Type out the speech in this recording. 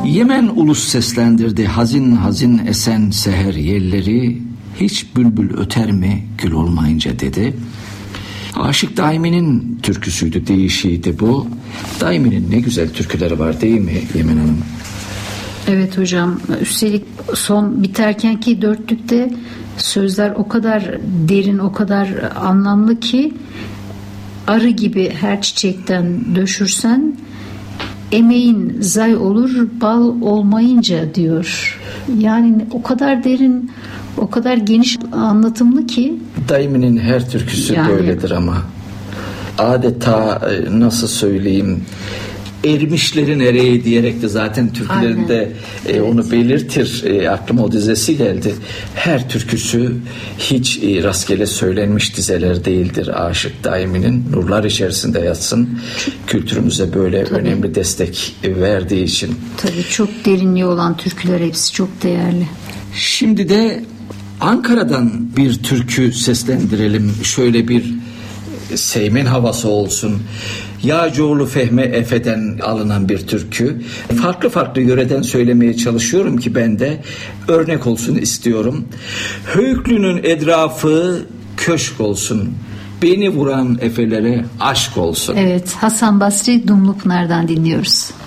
Yemen ulus seslendirdi hazin hazin esen seher yelleri, hiç bülbül öter mi gül olmayınca dedi. Aşık Daimi'nin türküsüydü, değişiydi bu. Daimi'nin ne güzel türküleri var değil mi Yemen Hanım? Evet hocam, üstelik son biterkenki dörtlükte sözler o kadar derin, o kadar anlamlı ki, arı gibi her çiçekten döşürsen emeğin zay olur bal olmayınca diyor. Yani o kadar derin, o kadar geniş anlatımlı ki. Daimi'nin her türküsü yani böyledir ama adeta nasıl söyleyeyim, ermişlerin ereği diyerek de zaten türkülerinde onu belirtir. Aklıma o dizesi geldi. Her türküsü hiç rastgele söylenmiş dizeler değildir. Aşık Daimi'nin nurlar içerisinde yatsın. Kültürümüze böyle önemli destek verdiği için. Tabii çok derinliği olan türküler, hepsi çok değerli. Şimdi de Ankara'dan bir türkü seslendirelim. Şöyle bir Seymen havası olsun. Yağcıoğlu Fehmi Efe'den alınan bir türkü. Farklı farklı yöreden söylemeye çalışıyorum ki ben de örnek olsun istiyorum. Höyüklünün etrafı köşk olsun, beni vuran efelere aşk olsun. Evet, Hasan Basri Dumlupınar'dan dinliyoruz.